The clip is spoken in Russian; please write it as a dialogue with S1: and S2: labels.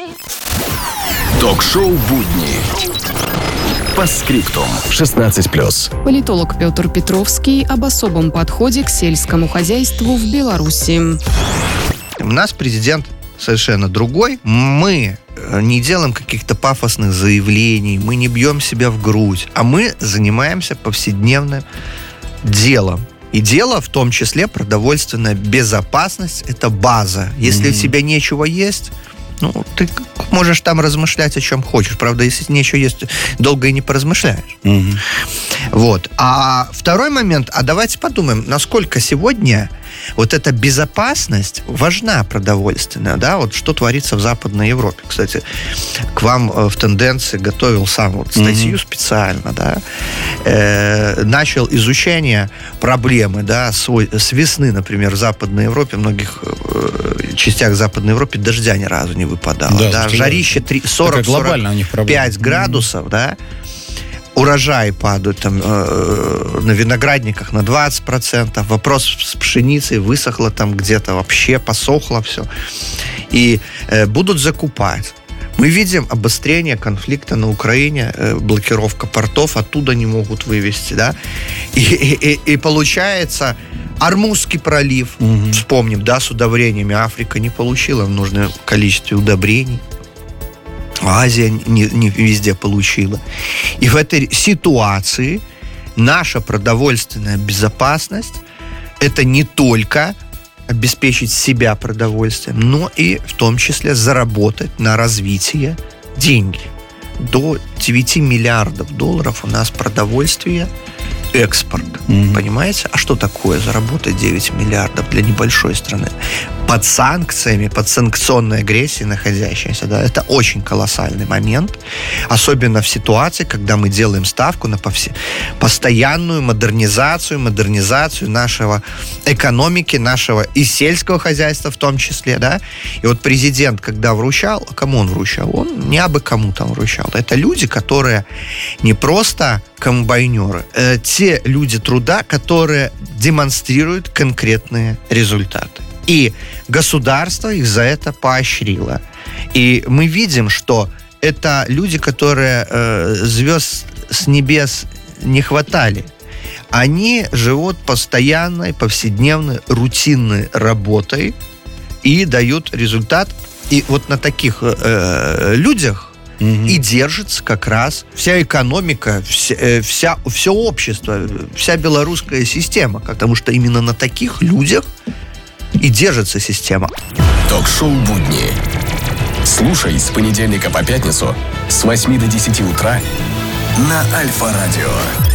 S1: Ток-шоу «Будни». По скриптум. 16+.
S2: Политолог Петр Петровский об особом подходе к сельскому хозяйству в Беларуси.
S3: У нас президент совершенно другой. Мы не делаем каких-то пафосных заявлений, мы не бьем себя в грудь, а мы занимаемся повседневным делом. И дело в том числе продовольственная безопасность – это база. Если у тебя нечего есть, ты можешь там размышлять о чем хочешь. Правда, если нечего есть, долго и не поразмышляешь. Вот. А второй момент, давайте подумаем, насколько сегодня вот эта безопасность важна продовольственная, да, вот что творится в Западной Европе. Кстати, к вам в тенденции готовил сам статью специально, да, начал изучение проблемы, да, с весны, например, в Западной Европе, в многих частях Западной Европы дождя ни разу не выпадало, да, жарище 40-45 градусов, да, урожаи падают там на виноградниках на 20%. Вопрос с пшеницей, высохло там где-то, вообще посохло все. И будут закупать. Мы видим обострение конфликта на Украине, блокировка портов, оттуда не могут вывезти, да. И получается, Ормузский пролив, вспомним, да, с удобрениями. Африка не получила в нужном количестве удобрений. Азия не везде получила. И в этой ситуации наша продовольственная безопасность – это не только обеспечить себя продовольствием, но и в том числе заработать на развитие деньги. До 9 миллиардов долларов у нас продовольствие, экспорт. Понимаете? А что такое заработать 9 миллиардов для небольшой страны? Под санкциями, под санкционной агрессией находящейся, да, это очень колоссальный момент, особенно в ситуации, когда мы делаем ставку на постоянную модернизацию нашего экономики, нашего и сельского хозяйства в том числе, да. И вот президент, когда вручал, кому он вручал? Он не абы кому там вручал. Это люди, которые не просто комбайнеры, те люди труда, которые демонстрируют конкретные результаты. И государство их за это поощрило. И мы видим, что это люди, которые звезд с небес не хватали. Они живут постоянной, повседневной, рутинной работой и дают результат. И вот на таких людях и держится как раз вся экономика, все общество, вся белорусская система. Потому что именно на таких людях и держится система.
S1: Ток-шоу «Будни». Слушай с понедельника по пятницу с 8 до 10 утра на Альфа-радио.